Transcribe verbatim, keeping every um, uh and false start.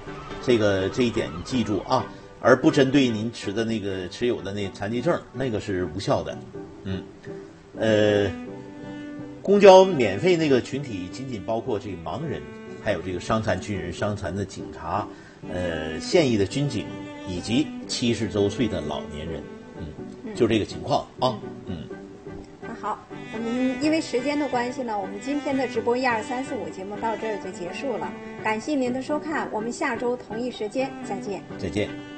这个这一点你记住啊，而不针对您持的那个持有的那残疾证，那个是无效的。嗯，呃，公交免费那个群体仅仅包括这个盲人，还有这个伤残军人、伤残的警察，呃，现役的军警以及七十周岁的老年人。嗯，就这个情况啊。嗯。 那好，我们因为时间的关系呢，我们今天的直播一二三四五节目到这儿就结束了。感谢您的收看，我们下周同一时间再见。 再见。